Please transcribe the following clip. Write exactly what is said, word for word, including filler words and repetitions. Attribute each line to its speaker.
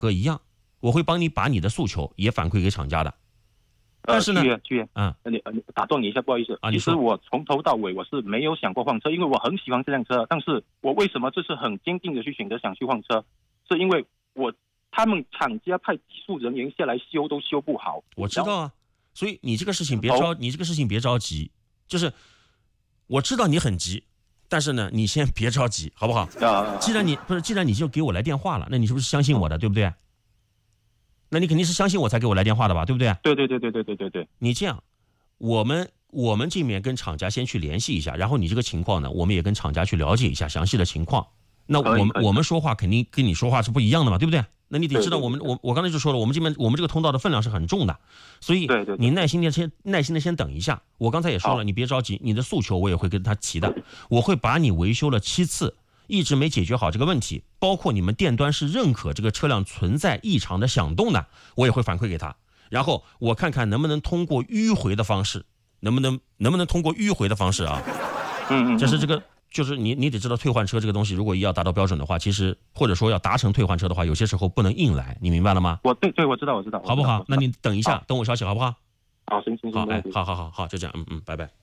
Speaker 1: 哥一样，我会帮你把你的诉求也反馈给厂家的。但是呢，
Speaker 2: 剧院剧院，
Speaker 1: 嗯，
Speaker 2: 你你打断你一下，不好意思
Speaker 1: 啊，
Speaker 2: 其实我从头到尾我是没有想过换车，因为我很喜欢这辆车。但是我为什么这次很坚定的去选择想去换车，是因为我他们厂家派技术人员下来修都修不好。
Speaker 1: 我知道啊，所以你这个事情别着，你这个事情别着急，就是我知道你很急，但是呢，你先别着急，好不好？
Speaker 2: 啊，
Speaker 1: 既然你不是，既然你就给我来电话了，那你是不是相信我的，对不对？那你肯定是相信我才给我来电话的吧，对不对？
Speaker 2: 对对对对对对对对。
Speaker 1: 你这样，我们我们这边跟厂家先去联系一下，然后你这个情况呢，我们也跟厂家去了解一下详细的情况。那我们我们说话肯定跟你说话是不一样的嘛，对不对？那你得知道我们我我刚才就说了，我们这边我们这个通道的分量是很重的，所以你耐心的先耐心的先等一下。我刚才也说了，你别着急，你的诉求我也会跟他提的，我会把你维修了七次。一直没解决好这个问题，包括你们店端是认可这个车辆存在异常的响动的，我也会反馈给他，然后我看看能不能通过迂回的方式，能不能能不能通过迂回的方式啊？
Speaker 2: 嗯嗯，
Speaker 1: 这是这个，就是你你得知道退换车这个东西，如果要达到标准的话，其实或者说要达成退换车的话，有些时候不能硬来，你明白了吗？
Speaker 2: 我对对，我知道我知道，
Speaker 1: 好不好？那你等一下，等我消息好不好？
Speaker 2: 好，行行行，
Speaker 1: 好，哎，好好好好，就这样，嗯嗯，拜拜。